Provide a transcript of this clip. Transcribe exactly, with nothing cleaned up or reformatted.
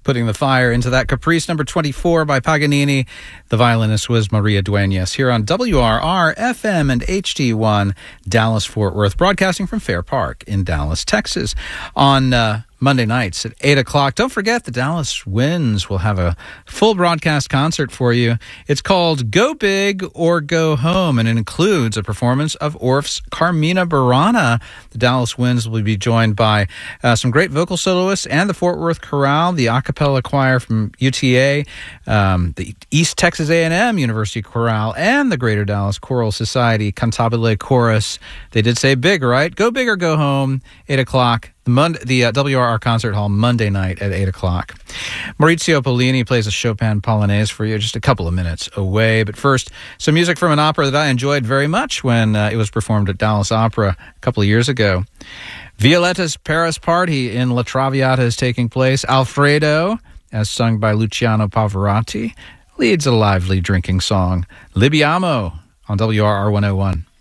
putting the fire into that Caprice number twenty-four by Paganini. The violinist was Maria Duenas here on W R R F M and H D one Dallas-Fort Worth, broadcasting from Fair Park in Dallas, Texas. On uh, Monday nights at eight o'clock, don't forget the Dallas Winds will have a full broadcast concert for you. It's called Go Big or Go Home, and it includes a performance of Orff's Carmina Burana. The Dallas Winds will be joined by uh, some great vocal soloists and the Fort Worth Chorale, the a cappella choir from U T A, um, the East Texas A and M University Chorale, and the Greater Dallas Choral Society Cantabile Chorus. They did say big, right? Go big or go home, eight o'clock. The, Monday, the uh, W R R Concert Hall Monday night at eight o'clock. Maurizio Pollini plays a Chopin Polonaise for you just a couple of minutes away. But first, some music from an opera that I enjoyed very much when uh, it was performed at Dallas Opera a couple of years ago. Violetta's Paris Party in La Traviata is taking place. Alfredo, as sung by Luciano Pavarotti, leads a lively drinking song. Libiamo on W R R one oh one.